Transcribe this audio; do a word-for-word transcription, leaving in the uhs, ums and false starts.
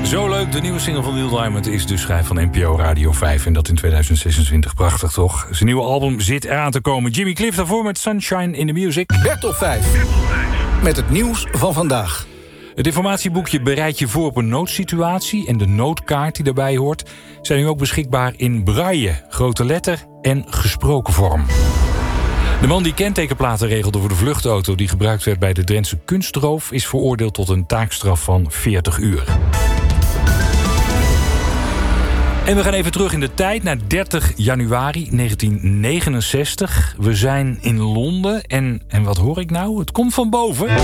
Zo leuk, de nieuwe single van Neil Diamond is dus schijf van N P O Radio vijf. En dat in tweeduizend zesentwintig, prachtig toch? Zijn nieuwe album zit eraan te komen. Jimmy Cliff daarvoor met Sunshine in the Music. Bertop vijf, met het nieuws van vandaag. Het informatieboekje Bereid je voor op een noodsituatie en de noodkaart die daarbij hoort zijn nu ook beschikbaar in braille, grote letter en gesproken vorm. De man die kentekenplaten regelde voor de vluchtauto die gebruikt werd bij de Drentse kunstroof is veroordeeld tot een taakstraf van veertig uur. En we gaan even terug in de tijd naar dertig januari negentien negenenzestig. We zijn in Londen en, en wat hoor ik nou? Het komt van boven.